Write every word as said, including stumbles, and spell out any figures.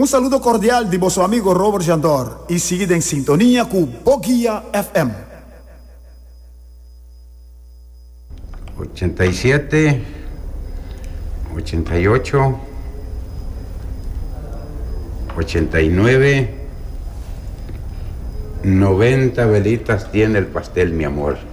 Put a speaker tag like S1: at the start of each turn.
S1: Un saludo cordial de vuestro amigo Robert Jandor y seguid en sintonía con Boguía F M.
S2: ochenta y siete, ochenta y ocho, ochenta y nueve, noventa velitas tiene el pastel, mi amor.